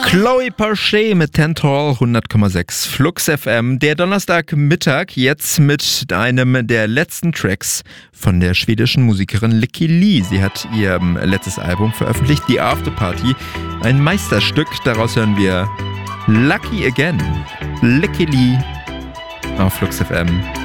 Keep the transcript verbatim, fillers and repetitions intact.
Chloe Parche mit Tental hundert Komma sechs Flux F M. Der Donnerstagmittag jetzt mit einem der letzten Tracks von der schwedischen Musikerin Lykke Li. Sie hat ihr letztes Album veröffentlicht, The After Party. Ein Meisterstück, daraus hören wir Lucky Again. Lykke Li auf Flux F M.